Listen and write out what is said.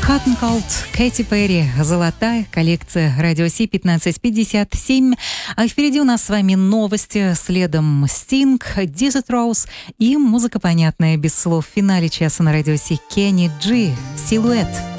Cotton Cold, Кэти Перри, золотая коллекция Радио Си 1557. А впереди у нас с вами новости, следом Sting, Desert Rose и музыка понятная без слов в финале часа на Радио Си Кенни Джи, Silhouette.